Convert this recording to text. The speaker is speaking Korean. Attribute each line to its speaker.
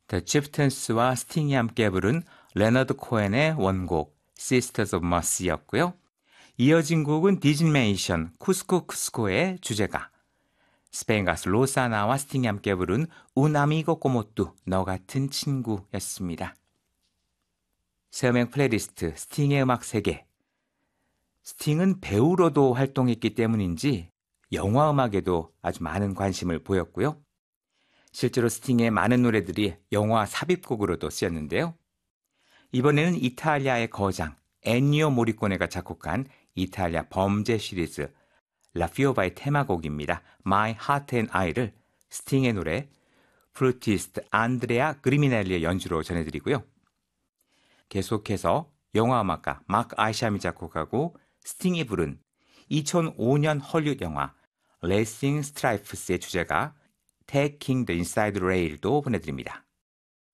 Speaker 1: The Chieftains와 스팅이 함께 부른 레너드 코엔의 원곡 Sisters of Mercy였고요. 이어진 곡은 디즈메이션 쿠스코 쿠스코의 주제가, 스페인 가수 로사나와 스팅이 함께 부른 Un amigo como tú, 너 같은 친구였습니다. 세어맹 플레이리스트 스팅의 음악 세계. 스팅은 배우로도 활동했기 때문인지 영화 음악에도 아주 많은 관심을 보였고요. 실제로 스팅의 많은 노래들이 영화 삽입곡으로도 쓰였는데요. 이번에는 이탈리아의 거장 엔니오 모리코네가 작곡한 이탈리아 범죄 시리즈 라피오바의 테마곡입니다. My Heart and I를 스팅의 노래 플루티스트 안드레아 그리미넬리의 연주로 전해드리고요. 계속해서 영화음악가 마크 아이샴이 작곡하고 스팅이 부른 2005년 헐리우드 영화 레이싱 스트라이프스의 주제가 Taking the Inside Rail도 보내드립니다.